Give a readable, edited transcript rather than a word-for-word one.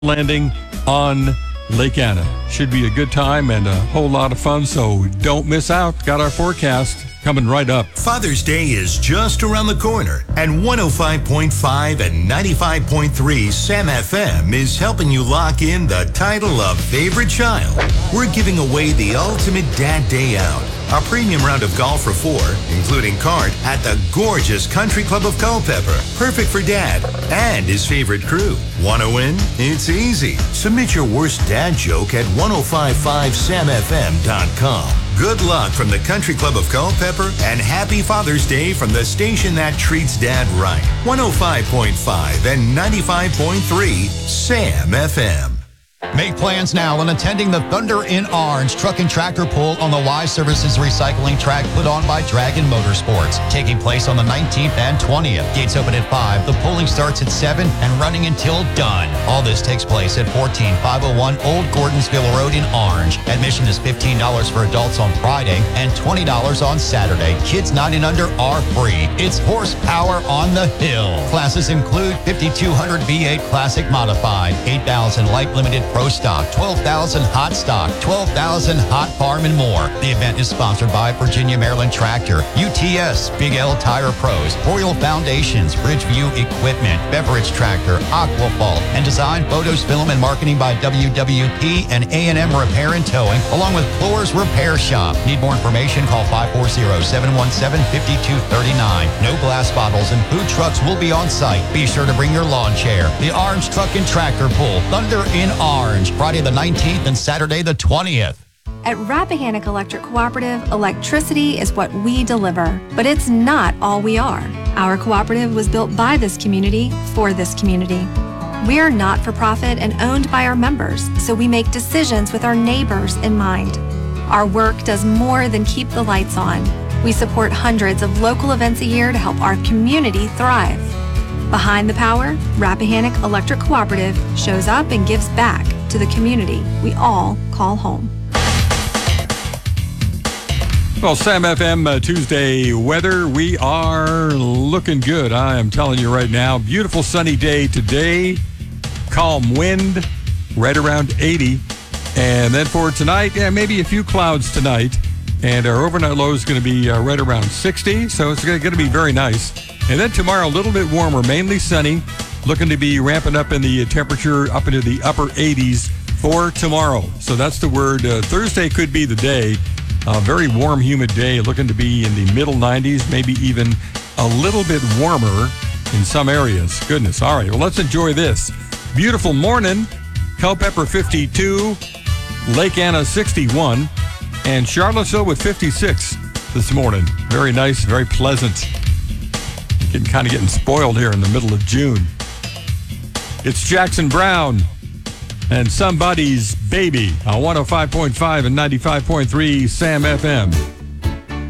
landing on Lake Anna. Should be a good time and a whole lot of fun, so don't miss out. Got our forecast coming right up. Father's Day is just around the corner, and 105.5 and 95.3 Sam FM is helping you lock in the title of Favorite Child. We're giving away the ultimate Dad Day Out, a premium round of golf for four, including cart, at the gorgeous Country Club of Culpeper. Perfect for Dad and his favorite crew. Want to win? It's easy. Submit your worst dad joke at 1055samfm.com. Good luck from the Country Club of Culpeper, and happy Father's Day from the station that treats Dad right. 105.5 and 95.3 Sam FM. Make plans now on attending the Thunder in Orange truck and tractor pull on the Y Services recycling track put on by Dragon Motorsports. Taking place on the 19th and 20th. Gates open at 5. The pulling starts at 7 and running until done. All this takes place at 14501 Old Gordonsville Road in Orange. Admission is $15 for adults on Friday and $20 on Saturday. Kids 9 and under are free. It's horsepower on the hill. Classes include 5200 V8 Classic Modified, 8000 Light Limited Pro Stock, 12,000 Hot Stock, 12,000 Hot Farm, and more. The event is sponsored by Virginia Maryland Tractor, UTS, Big L Tire Pros, Royal Foundations, Bridgeview Equipment, Beverage Tractor, Aquafalt, and Design Photos, Film, and Marketing by WWP and A&M Repair and Towing, along with Floors Repair Shop. Need more information? Call 540-717-5239. No glass bottles and food trucks will be on site. Be sure to bring your lawn chair. The Orange Truck and Tractor Pull, Thunder in Orange, Friday the 19th and Saturday the 20th. At Rappahannock Electric Cooperative, electricity is what we deliver, but it's not all we are. Our cooperative was built by this community for this community. We are not for profit and owned by our members, so we make decisions with our neighbors in mind. Our work does more than keep the lights on. We support hundreds of local events a year to help our community thrive. Behind the Power, Rappahannock Electric Cooperative shows up and gives back to the community we all call home. Well, Sam FM Tuesday weather, we are looking good. I am telling you right now, beautiful sunny day today, calm wind, right around 80. And then for tonight, maybe a few clouds tonight. And our overnight low is going to be right around 60, so it's going to be very nice. And then tomorrow, a little bit warmer, mainly sunny, looking to be ramping up in the temperature up into the upper 80s for tomorrow. So that's the word. Thursday could be the day. A very warm, humid day, looking to be in the middle 90s, maybe even a little bit warmer in some areas. Goodness. All right, well, let's enjoy this. Beautiful morning. Culpeper 52, Lake Anna 61, and Charlottesville with 56 this morning. Very nice, very pleasant. Kind of getting spoiled here in the middle of June. It's Jackson Brown and Somebody's Baby on 105.5 and 95.3 Sam FM.